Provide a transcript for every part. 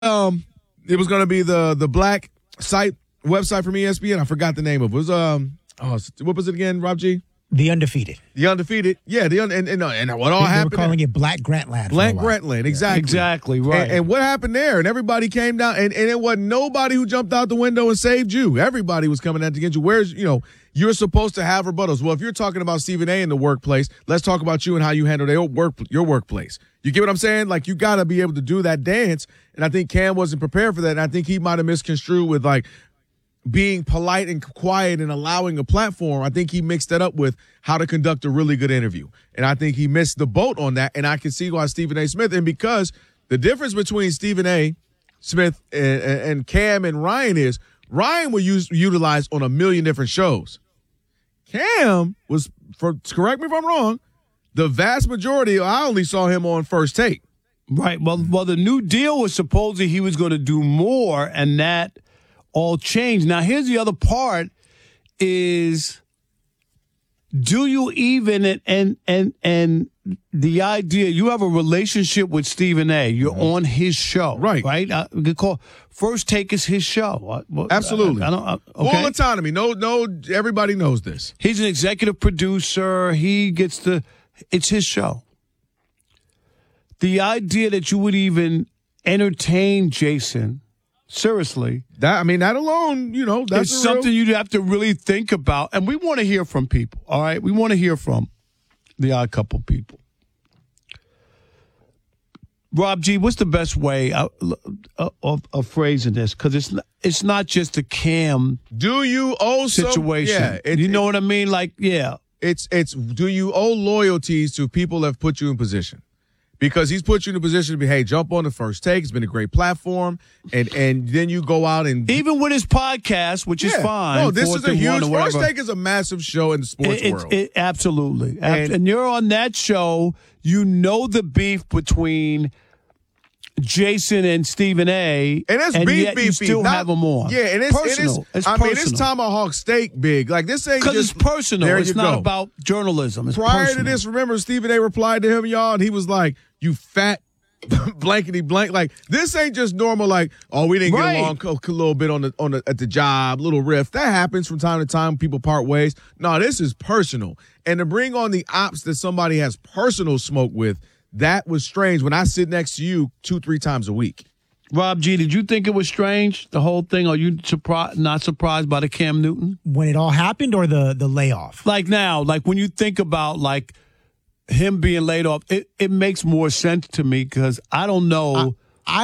it was going to be the black site website from ESPN. I forgot the name of it. It was what was it again, Rob G? The Undefeated. The Undefeated. Yeah, and what all happened? They were calling it Black Grantland. Black Grantland, exactly. Exactly, right. And what happened there? And everybody came down, and it wasn't nobody who jumped out the window and saved you. Everybody was coming out to get you. You're supposed to have rebuttals. Well, if you're talking about Stephen A. in the workplace, let's talk about you and how you handle your workplace. You get what I'm saying? Like, you got to be able to do that dance, and I think Cam wasn't prepared for that, and I think he might have misconstrued with, like, being polite and quiet and allowing a platform. I think he mixed that up with how to conduct a really good interview. And I think he missed the boat on that. And I can see why Stephen A. Smith, and because the difference between Stephen A. Smith and Cam and Ryan is Ryan was utilized on a million different shows. Cam was, correct me if I'm wrong, the vast majority, I only saw him on First Take. Right. Well, the new deal was supposedly he was going to do more, and that all changed. Now, here's the other part is, do you even, and the idea, you have a relationship with Stephen A. You're on his show. Right. We could call First Take is his show. Absolutely. Okay. Full autonomy. No, everybody knows this. He's an executive producer. It's his show. The idea that you would even entertain Jason, seriously. That alone, that's it's something you'd have to really think about. And we want to hear from people, all right? We want to hear from the Odd Couple people. Rob G., what's the best way of phrasing this? Because it's not just a Cam do you owe situation. You know what I mean? Like, yeah. It's do you owe loyalties to people that have put you in position? Because he's put you in a position to be, hey, jump on the First Take. It's been a great platform. And then you go out and... Even with his podcast, which is fine. No, this is a huge... First Take is a massive show in the sports world. Absolutely. And you're on that show. You know the beef between Jason and Stephen A. And it's beef. You still have them on. Yeah, and it's personal. It's tomahawk steak big. Like, this ain't just... Because it's personal. It's not about journalism. It's Prior personal. to this, remember, Stephen A. replied to him, y'all, and he was like, you fat blankety blank. Like, this ain't just normal, like, oh, we didn't get along a little bit at the job, little riff. That happens from time to time. People part ways. No, this is personal. And to bring on the ops that somebody has personal smoke with, that was strange when I sit next to you 2-3 times a week. Rob G., did you think it was strange, the whole thing? Are you not surprised by the Cam Newton? When it all happened, or the layoff? Like now, like when you think about like him being laid off, it makes more sense to me because I don't know.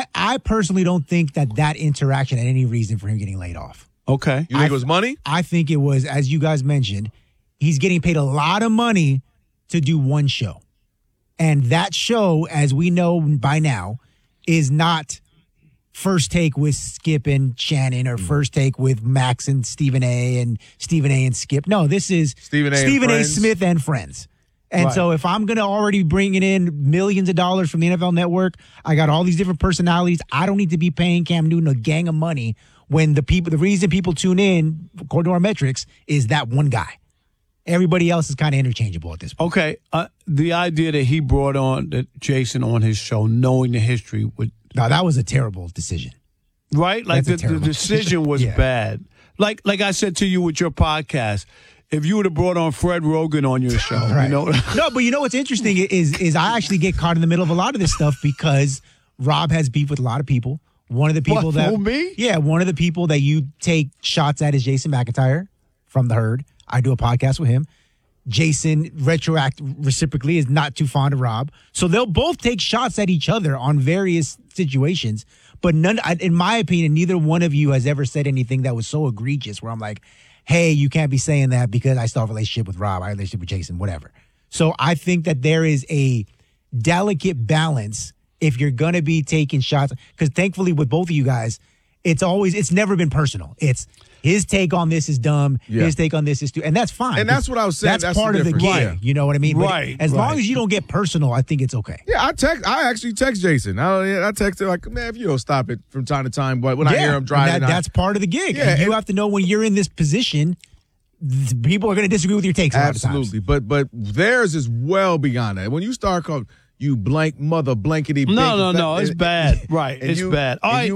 I personally don't think that interaction had any reason for him getting laid off. Okay. You think it was money? I think it was, as you guys mentioned, he's getting paid a lot of money to do one show. And that show, as we know by now, is not First Take with Skip and Shannon or First Take with Max and Stephen A. and Stephen A. and Skip. No, this is Stephen A. Smith and Friends. And so if I'm going to already bringing in millions of dollars from the NFL Network, I got all these different personalities. I don't need to be paying Cam Newton a gang of money when the reason people tune in, according to our metrics, is that one guy. Everybody else is kind of interchangeable at this point. Okay. The idea that he brought on Jason on his show, knowing the history would... No, that was a terrible decision. Right? Like the decision was bad. Like I said to you with your podcast, if you would have brought on Fred Rogan on your show, right. No, but you know what's interesting is I actually get caught in the middle of a lot of this stuff because Rob has beef with a lot of people. One of the people me? Yeah, one of the people that you take shots at is Jason McIntyre from The Herd. I do a podcast with him. Jason, reciprocally, is not too fond of Rob. So they'll both take shots at each other on various situations. But in my opinion, neither one of you has ever said anything that was so egregious where I'm like, hey, you can't be saying that because I still have a relationship with Rob, I have a relationship with Jason, whatever. So I think that there is a delicate balance if you're going to be taking shots. Because thankfully with both of you guys, it's never been personal. It's his take on this is dumb. Yeah. His take on this is and that's fine. And that's what I was saying. That's part of the game. Yeah. You know what I mean? Right. But as long as you don't get personal, I think it's okay. Yeah, I actually text Jason. I text him like, man, if you don't stop it from time to time, but when I hear him driving, that's part of the gig. Yeah, and you have to know when you're in this position, people are going to disagree with your takes. Absolutely, a lot of times. But theirs is well beyond that. When you start calling, you blank mother blankety. No, it's bad. Right, it's bad. All right.